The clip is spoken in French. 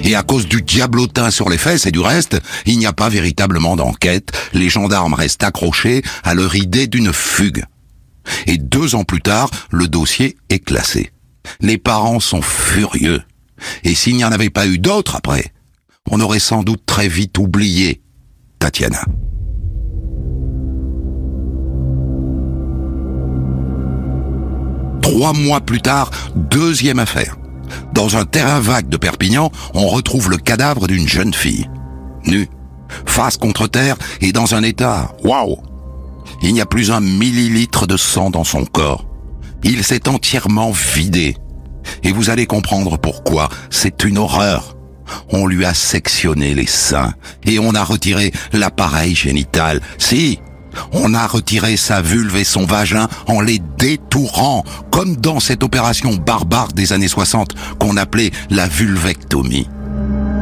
Et à cause du diablotin sur les fesses et du reste, il n'y a pas véritablement d'enquête. Les gendarmes restent accrochés à leur idée d'une fugue. Et 2 ans plus tard, le dossier est classé. Les parents sont furieux. Et s'il n'y en avait pas eu d'autres après, on aurait sans doute très vite oublié Tatiana. Trois mois plus tard, 2e affaire. Dans un terrain vague de Perpignan, on retrouve le cadavre d'une jeune fille. Nue, face contre terre et dans un état, waouh! Il n'y a plus 1 millilitre de sang dans son corps. Il s'est entièrement vidé. Et vous allez comprendre pourquoi. C'est une horreur. On lui a sectionné les seins et on a retiré l'appareil génital. Si, on a retiré sa vulve et son vagin en les détourant, comme dans cette opération barbare des années 60 qu'on appelait la vulvectomie.